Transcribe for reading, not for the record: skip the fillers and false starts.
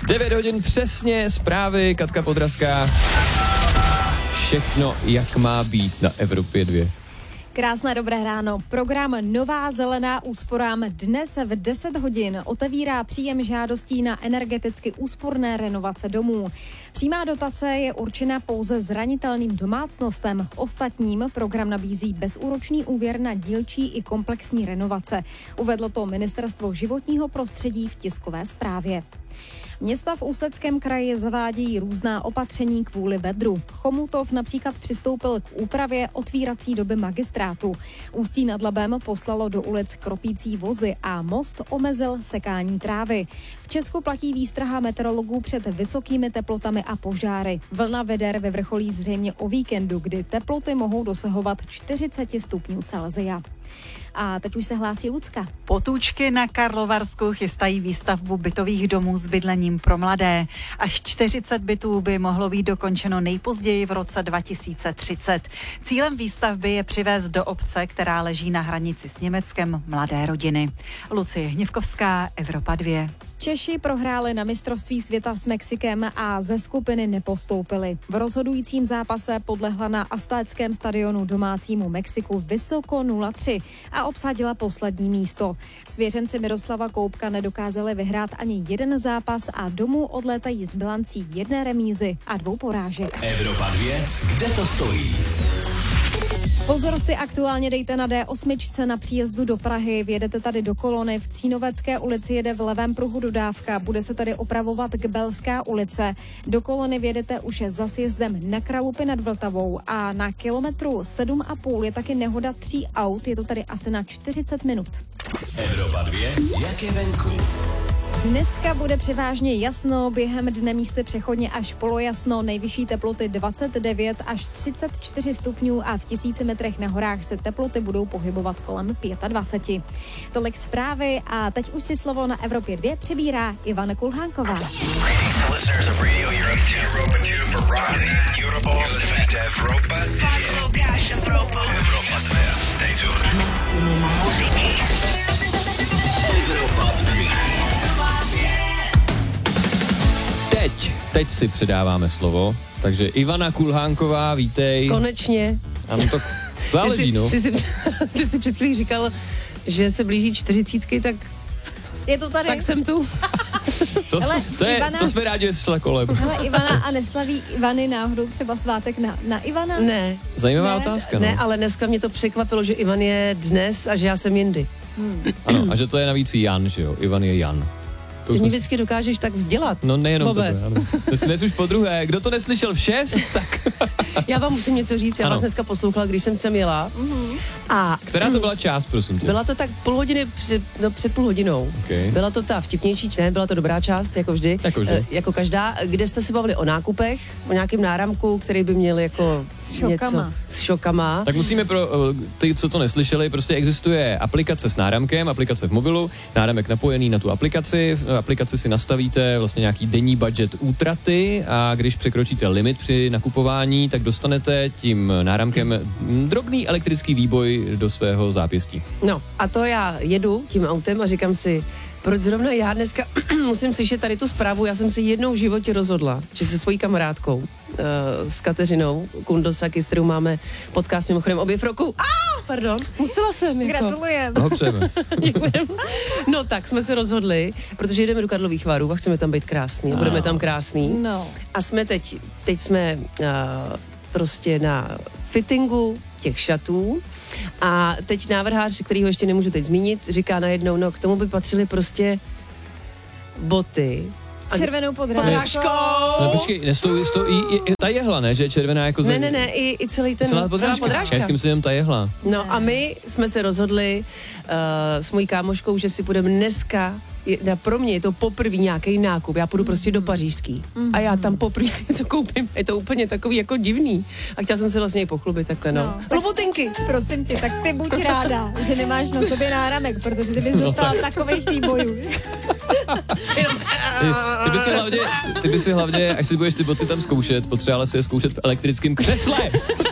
9 hodin přesně, zprávy, Katka Podrazská. Všechno, jak má být na Evropě 2. Krásné dobré ráno. Program Nová zelená úsporám dnes v 10 hodin otevírá příjem žádostí na energeticky úsporné renovace domů. Přímá dotace je určena pouze zranitelným domácnostem. Ostatním program nabízí bezúročný úvěr na dílčí i komplexní renovace. Uvedlo to Ministerstvo životního prostředí v tiskové zprávě. Města v Ústeckém kraji zavádějí různá opatření kvůli vedru. Chomutov například přistoupil k úpravě otvírací doby magistrátu. Ústí nad Labem poslalo do ulic kropící vozy a Most omezil sekání trávy. V Česku platí výstraha meteorologů před vysokými teplotami a požáry. Vlna veder vyvrcholí zřejmě o víkendu, kdy teploty mohou dosahovat 40 stupňů Celsia. A teď už se hlásí Lucka. Potůčky na Karlovarsku chystají výstavbu bytových domů s bydlením pro mladé. Až 40 bytů by mohlo být dokončeno nejpozději v roce 2030. Cílem výstavby je přivést do obce, která leží na hranici s Německem, mladé rodiny. Lucie Hněvkovská, Evropa 2. Češi prohráli na mistrovství světa s Mexikem a ze skupiny nepostoupili. V rozhodujícím zápase podlehla na Aztéckém stadionu domácímu Mexiku vysoko 0-3 a obsadila poslední místo. Svěřenci Miroslava Koubka nedokázali vyhrát ani jeden zápas a domů odlétají s bilancí 1 remízy a 2 porážek. Evropa 2, kde to stojí? Pozor si aktuálně dejte na D8 na příjezdu do Prahy. Vjedete tady do kolony, v Cínovecké ulici jede v levém pruhu dodávka, bude se tady opravovat Kbelská ulice. Do kolony vjedete už za sjezdem na Kralupy nad Vltavou a na kilometru 7,5 je taky nehoda 3 aut, je to tady asi na 40 minut. Evropa 2, jak je venku? Dneska bude převážně jasno, během dne místy přechodně až polojasno, nejvyšší teploty 29 až 34 stupňů a v 1000 metrech na horách se teploty budou pohybovat kolem 25. Tolik zprávy a teď už si slovo na Evropě 2 přebírá Ivana Kulhánková. Teď si předáváme slovo, takže Ivana Kulhánková, vítej. Konečně. Ano, to záleží, no. Ty jsi před chvílí říkal, že se blíží 40, tak Je to tady. Tak jsem tu. To jsme rádi, že jsi šla kolem. Hele, Ivana, a neslaví Ivany náhodou třeba svátek na Ivana? Ne. Zajímavá otázka, no. Ne, ale dneska mě to překvapilo, že Ivan je dnes a že já jsem jindy. Ano, a že to je navíc Jan, že jo? Ivan je Jan. Ty mě vždycky dokážeš tak vzdělat. No nejenom Bobe. tebe, ano. To si dnes už po druhé. Kdo to neslyšel v 6, tak... Já vám musím něco říct, já vás dneska poslouchala, když jsem sem jela. A která to byla část, prosím tě? Byla to tak půl hodiny před půl hodinou. Okay. Byla to ta vtipnější, ne, byla to dobrá část, jako vždy. Jako každá, kde jste si bavili o nákupech, o nějakém náramku, který by měl jako něco s šokama. Tak musíme pro ty, co to neslyšeli, prostě existuje aplikace s náramkem, aplikace v mobilu, náramek napojený na tu aplikaci, v aplikaci si nastavíte vlastně nějaký denní budget útraty a když překročíte limit při nakupování, tak dostanete tím náramkem drobný elektrický výboj do svého zápěstí. No a to já jedu tím autem a říkám si, proč zrovna já dneska musím slyšet tady tu zprávu, já jsem si jednou v životě rozhodla, že se svojí kamarádkou, s Kateřinou Kundosaki, s kterou máme podcast mimochodem objev roku. Pardon, musela jsem. Gratulujem. Blahopřejeme. Děkujem. No tak jsme se rozhodli, protože jdeme do Karlových Varů a chceme tam být krásný. Budeme tam krásný. No. A jsme teď jsme prostě na fittingu těch šatů. A teď návrhář, kterýho ještě nemůžu teď zmínit, říká najednou, no k tomu by patřily prostě boty. S červenou podrážkou. No počkej, ta jehla, ne? Že je červená jako Ne, i celý ten celá podrážka. Já si myslím, ta jehla. No a my jsme se rozhodli s mojí kámoškou, že si půjdeme dneska, pro mě je to poprvé nějaký nákup, já půjdu prostě do Pařížský a já tam poprvé si něco koupím, je to úplně takový jako divný a chtěla jsem se vlastně i pochlubit takhle, no. Lobotinky. Prosím tě, tak ty buď ráda, že nemáš na sobě náramek, protože ty bys dostala takových výbojů. Ty by si hlavně, až si budeš ty boty tam zkoušet, potřebovala si je zkoušet v elektrickém křesle.